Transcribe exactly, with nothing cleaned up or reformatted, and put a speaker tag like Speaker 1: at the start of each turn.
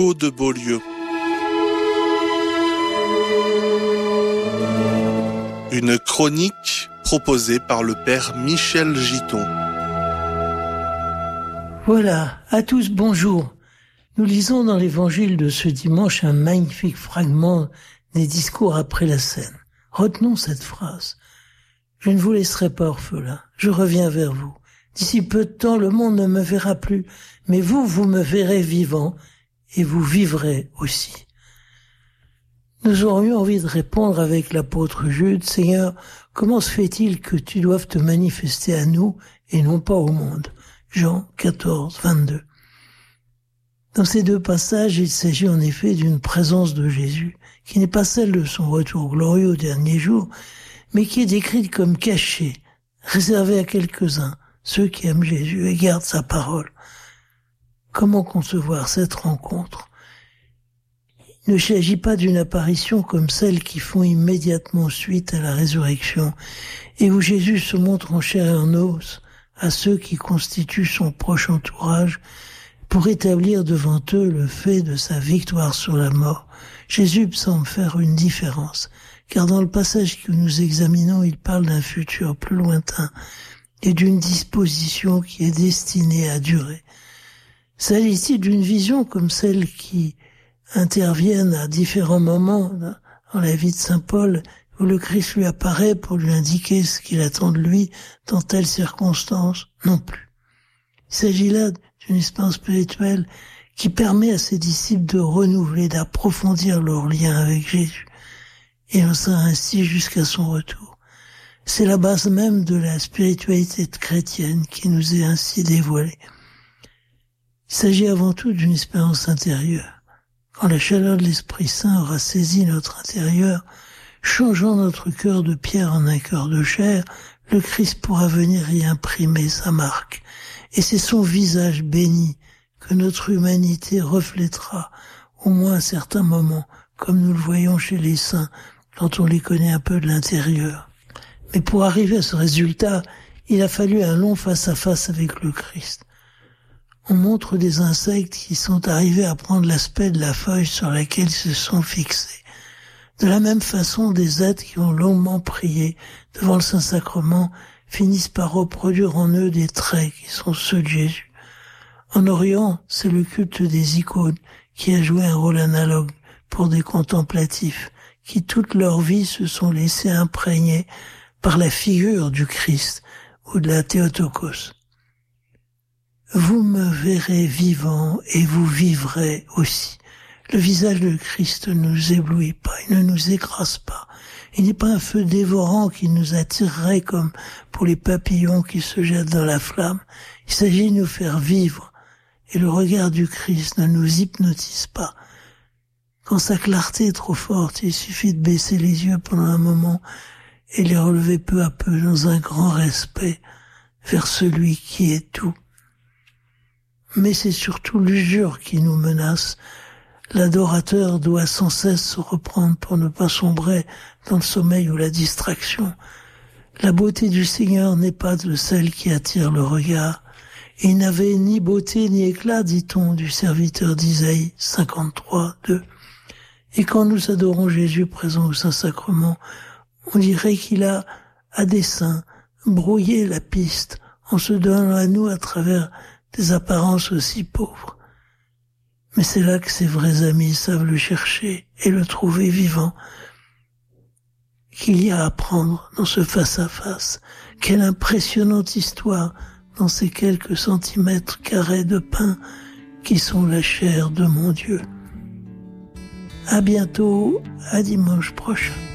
Speaker 1: de Beaulieu. Une chronique proposée par le père Michel Giton.
Speaker 2: Voilà, à tous bonjour. Nous lisons dans l'évangile de ce dimanche un magnifique fragment des discours après la scène. Retenons cette phrase. Je ne vous laisserai pas orphelin, je reviens vers vous. D'ici peu de temps, le monde ne me verra plus, mais vous, vous me verrez vivant et vous vivrez aussi. Nous aurions envie de répondre avec l'apôtre Jude, Seigneur, comment se fait-il que tu doives te manifester à nous et non pas au monde? Jean quatorze, vingt-deux. Dans ces deux passages, il s'agit en effet d'une présence de Jésus, qui n'est pas celle de son retour glorieux au dernier jour, mais qui est décrite comme cachée, réservée à quelques-uns, ceux qui aiment Jésus et gardent sa parole. Comment concevoir cette rencontre? Il ne s'agit pas d'une apparition comme celles qui font immédiatement suite à la résurrection, et où Jésus se montre en chair et en os à ceux qui constituent son proche entourage, pour établir devant eux le fait de sa victoire sur la mort. Jésus semble faire une différence, car dans le passage que nous examinons, il parle d'un futur plus lointain et d'une disposition qui est destinée à durer. S'agit-il d'une vision comme celle qui interviennent à différents moments dans la vie de saint Paul, où le Christ lui apparaît pour lui indiquer ce qu'il attend de lui dans telle circonstance? Non plus. Il s'agit là d'une expérience spirituelle qui permet à ses disciples de renouveler, d'approfondir leur lien avec Jésus, et en sera ainsi jusqu'à son retour. C'est la base même de la spiritualité chrétienne qui nous est ainsi dévoilée. Il s'agit avant tout d'une expérience intérieure. Quand la chaleur de l'Esprit Saint aura saisi notre intérieur, changeant notre cœur de pierre en un cœur de chair, le Christ pourra venir y imprimer sa marque. Et c'est son visage béni que notre humanité reflètera, au moins à certains moments, comme nous le voyons chez les saints, quand on les connaît un peu de l'intérieur. Mais pour arriver à ce résultat, il a fallu un long face-à-face avec le Christ. On montre des insectes qui sont arrivés à prendre l'aspect de la feuille sur laquelle ils se sont fixés. De la même façon, des êtres qui ont longuement prié devant le Saint-Sacrement finissent par reproduire en eux des traits qui sont ceux de Jésus. En Orient, c'est le culte des icônes qui a joué un rôle analogue pour des contemplatifs qui toute leur vie se sont laissés imprégner par la figure du Christ ou de la Théotokos. Vous me verrez vivant et vous vivrez aussi. Le visage de Christ ne nous éblouit pas, il ne nous écrase pas. Il n'est pas un feu dévorant qui nous attirerait comme pour les papillons qui se jettent dans la flamme. Il s'agit de nous faire vivre. Et le regard du Christ ne nous hypnotise pas. Quand sa clarté est trop forte, il suffit de baisser les yeux pendant un moment et les relever peu à peu dans un grand respect vers celui qui est tout. Mais c'est surtout l'usure qui nous menace. L'adorateur doit sans cesse se reprendre pour ne pas sombrer dans le sommeil ou la distraction. La beauté du Seigneur n'est pas de celle qui attire le regard. Il n'avait ni beauté ni éclat, dit-on, du serviteur d'Isaïe cinquante-trois, deux. Et quand nous adorons Jésus présent au Saint-Sacrement, on dirait qu'il a, à dessein, brouillé la piste en se donnant à nous à travers des apparences aussi pauvres. Mais c'est là que ses vrais amis savent le chercher et le trouver vivant. Qu'il y a à apprendre dans ce face-à-face. Quelle impressionnante histoire dans ces quelques centimètres carrés de pain qui sont la chair de mon Dieu. À bientôt, à dimanche prochain.